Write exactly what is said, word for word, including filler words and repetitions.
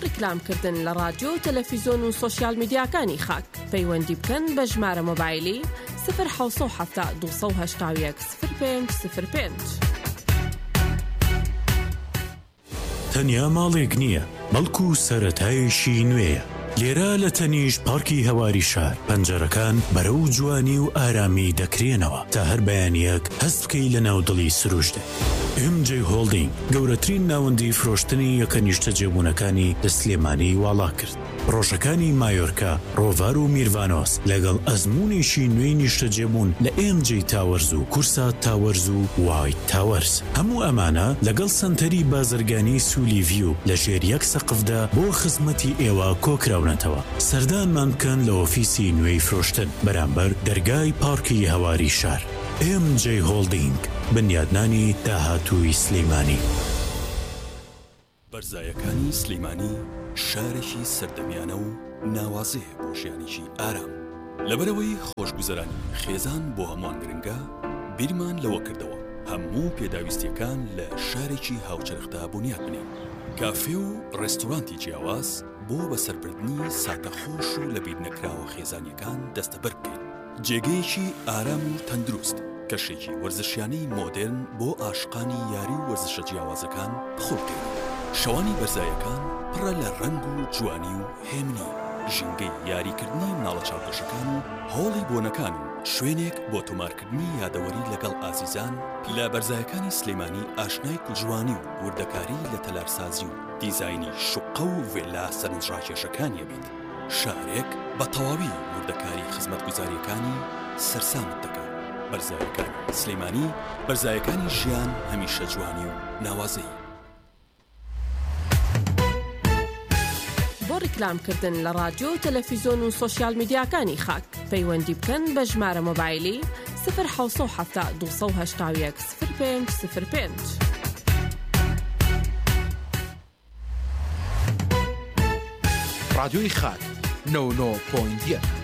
ڕیکلامکردن لە رادیۆ و تەلەڤیزۆن و سۆشیال میدیاکانی خاک پەیوەندی بکەن بە ژمارە مۆبایلی صفر حوت هەفتا دووسە و هەشتا و یەک صفر پێنج صفر پێنج. تەنیا ماڵێک نییە، بەڵکو سەرەتایشی نوێیە. لێرە لە تەنیشت پارکی هەواری شار پەنجەرەکان بەرەو جوانی و ئارامی دەکرێنەوە تا هەر بەیانیەک هەست بکەی لە ناودڵی سروشتێ. ئێم جێ هۆڵدینگ گەورەترین ناوەندی فرۆشتنی یەکە نیشتە جێبوونەکانی لە سلێمانی واڵا کرد. ڕۆژەکانی مایۆرکا، ڕۆڤار و میروانۆس لەگەڵ ئەزمونێکی نوێی نیشتە جێبوون لە ئێم جێ تاوەرز و کورسا تاوەرز و وایت تاوەرز. هەموو ئەمانە لەگەڵ سنتەری بازرگانی سولیڤیو لە ژێر یەک سەقفدا بۆ خزمەتی ئێوە کۆکراونەتەوە. سەردانمان بکەن لە ئۆفیسی نوێی فرۆشتن بەرامبەر دەرگای پارکی هەواری شار. ئێم جێ هۆڵدینگ، بنیادنانی داهاتووی سلەیمانی. بەرزایەکانی سلەیمانی شارێکی سەردەمیانە و ناوازەیە بۆ ژیانێکی ئارام. لەبەرەوەی خۆشگوزەرانی خێزان بۆ هەمووان گرنگە، بیرمان لەوە کردەوە هەموو پێداویستیەکان لە شارێکی هاوچەرخدا بنیاد بنێن. کافێ و ڕێستۆرانتی جیاواز بۆ بەسەربردنی ساتەخۆش و لەبیر نەکراوە خێزانیەکان دەستەبەر بکەین. جێگەیەکی ئارام و تەندروست، کەشێکی وەرزشیانەی مۆدێرن بۆ عاشقانی یاری و وەرزشە جیاوازەکان بخۆ بکەین. شەوانی بەرزایەکان پڕە لە ڕەنگ و جوانی و هێمنی، ژینگەی یاریکردنی مناڵە چاوپۆشەکان و هۆڵی بۆنەکان و شوێنێک بۆ تۆمارکردنی یادەوەری لەگەڵ ئازیزان. لە بەرزایەکانی سلەیمانی ئاشنای کوڵجوانی و وردەکاری لە تەلارسازی و دیزاینی شوقە و ڤێلا سەرنجڕاکێشەکانیە بیت. شارێک بە تەواوی وردەکاری خزمەتگوزاریەکانی سەرسامت دەکات. بەرزایەکانی سلەیمانی، بەرزایەکانی ژیان هەمیشە جوانی و ناوازەی. بۆ ڕیکلامکردن لە رادیۆ و تەلەڤیزۆن و سۆشیال میدیاکانی خاک پەیوەندی بکەن بە ژمارە مۆبایلی صفر حوت هەفتا دووسە و هەشتا و یەک صفر پێنج صفر پێنج. رادیۆی خاک نەوە نۆ پۆینت یەک.